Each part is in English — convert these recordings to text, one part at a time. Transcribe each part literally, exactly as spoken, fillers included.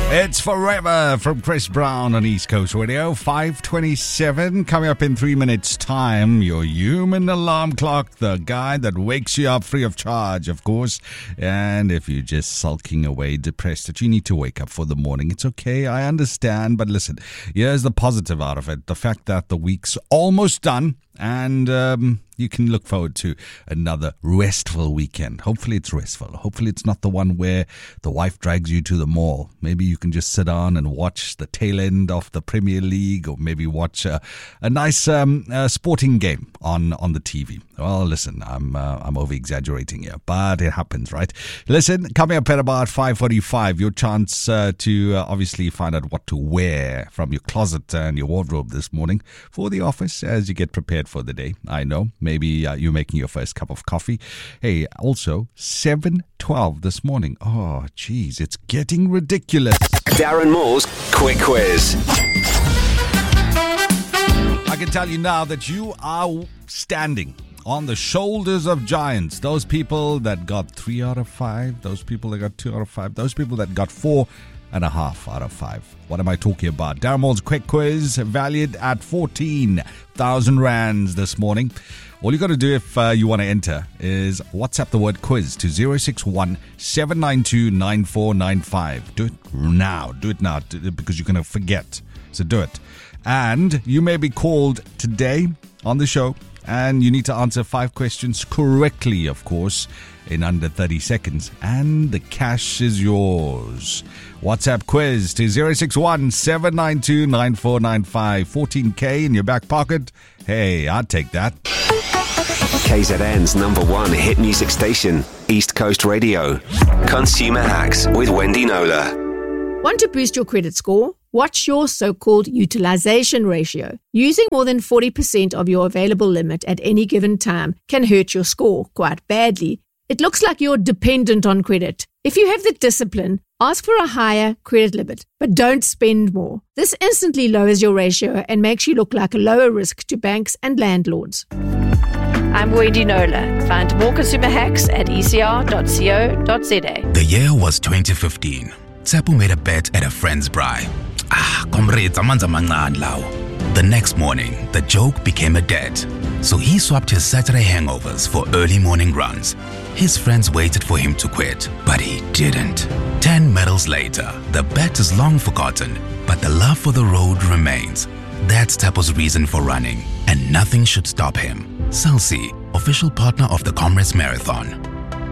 It's Forever from Chris Brown on East Coast Radio. five twenty-seven, coming up in three minutes' time. Your human alarm clock, the guy that wakes you up free of charge, of course. And if you're just sulking away, depressed, that you need to wake up for the morning, it's okay, I understand. But listen, here's the positive out of it. The fact that the week's almost done. And um, you can look forward to another restful weekend. Hopefully it's restful. Hopefully it's not the one where the wife drags you to the mall. Maybe you can just sit down and watch the tail end of the Premier League, or maybe watch a, a nice um, uh, sporting game on, on the T V. Well, listen, I'm uh, I'm over-exaggerating here, but it happens, right? Listen, coming up at about five forty-five, your chance uh, to uh, obviously find out what to wear from your closet and your wardrobe this morning for the office as you get prepared for the day. I know, maybe uh, you're making your first cup of coffee. Hey, also, seven twelve this morning. Oh, geez, it's getting ridiculous. Darren Moore's Quick Quiz. I can tell you now that you are standing on the shoulders of giants. Those people that got three out of five, those people that got two out of five, those people that got four and a half out of five. What am I talking about? Darren Moore's Quick Quiz, valued at fourteen thousand rands this morning. All you got to do if uh, you want to enter is WhatsApp the word quiz to zero six one, seven nine two, nine four nine five. Do it now. Do it now because you're going to forget. So do it. And you may be called today on the show, and you need to answer five questions correctly, of course, in under thirty seconds. And the cash is yours. WhatsApp quiz to zero six one, seven nine two, nine four nine five. fourteen K in your back pocket. Hey, I'd take that. K Z N's number one hit music station, East Coast Radio. Consumer Hacks with Wendy Nola. Want to boost your credit score? Watch your so-called utilization ratio. Using more than forty percent of your available limit at any given time can hurt your score quite badly. It looks like you're dependent on credit. If you have the discipline, ask for a higher credit limit, but don't spend more. This instantly lowers your ratio and makes you look like a lower risk to banks and landlords. I'm Wendy Nola. Find more consumer hacks at e c r dot co dot z a. The year was twenty fifteen. Tsepo made a bet at a friend's braai. Ah, comrades, amanza mancane lawo. The next morning, the joke became a debt. So he swapped his Saturday hangovers for early morning runs. His friends waited for him to quit, but he didn't. Ten medals later, the bet is long forgotten, but the love for the road remains. That's Tsepo's reason for running, and nothing should stop him. Celsi, official partner of the Comrades Marathon.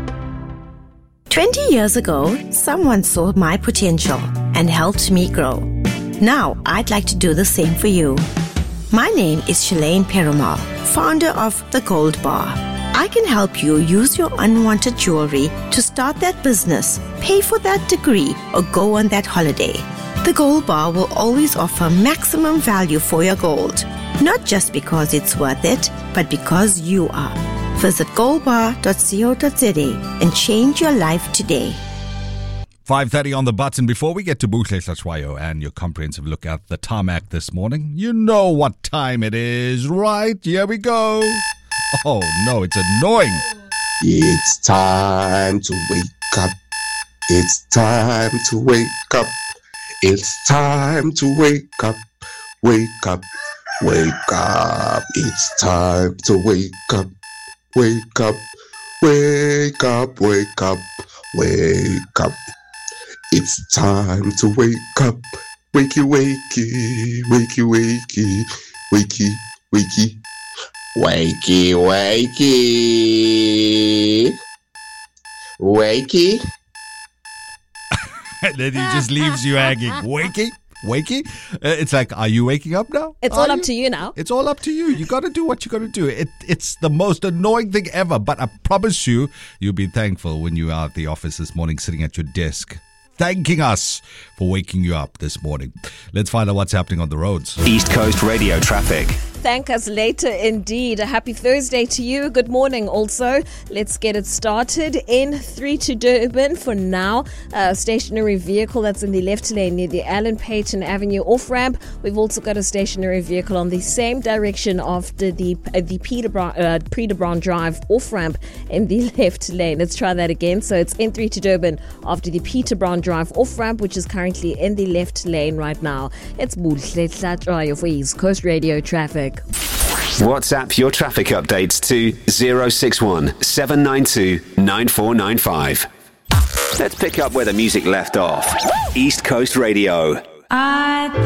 twenty years ago, someone saw my potential and helped me grow. Now, I'd like to do the same for you. My name is Shalane Perumal, founder of The Gold Bar. I can help you use your unwanted jewelry to start that business, pay for that degree, or go on that holiday. The Gold Bar will always offer maximum value for your gold. Not just because it's worth it, but because you are. Visit gold bar dot co dot z a and change your life today. five thirty on the button. Before we get to Buhle Hlachwayo and your comprehensive look at the tarmac this morning, you know what time it is, right? Here we go. Oh, no, it's annoying. It's time to wake up. It's time to wake up. It's time to wake up. Wake up. Wake up. It's time to wake up. Wake up. Wake up. Wake up. Wake up. It's time to wake up. Wakey, wakey, wakey, wakey, wakey, wakey, wakey, wakey, wakey. And then he just leaves you hanging. Wakey, wakey. Uh, it's like, are you waking up now? It's are all you? up to you now. It's all up to you. You got to do what you got to do. It, it's the most annoying thing ever. But I promise you, you'll be thankful when you are at the office this morning, sitting at your desk, thanking us for waking you up this morning. Let's find out what's happening on the roads. East Coast Radio traffic. Thank us later indeed. A happy Thursday to you. Good morning also. Let's get it started. N three to Durban for now. A stationary vehicle that's in the left lane near the Allen Payton Avenue off-ramp. We've also got a stationary vehicle on the same direction after the uh, the Peter Brown, uh, Peter Brown Drive off-ramp in the left lane. Let's try that again. So it's N three to Durban after the Peter Brown Drive off-ramp, which is currently in the left lane right now. It's Buhle Tlatrayo for East Coast Radio Traffic. WhatsApp your traffic updates to zero six one seven nine two nine four nine five. Let's pick up where the music left off. East Coast Radio. I